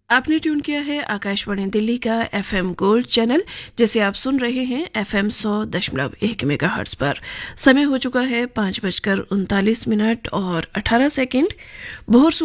आपने ट्यून किया है आकाशवाणी दिल्ली का एफएम गोल्ड चैनल, जिसे आप सुन रहे हैं एफएम 100.1 मेगाहर्ट्ज पर। समय हो चुका है 5:39 और 18 सेकंड। भोर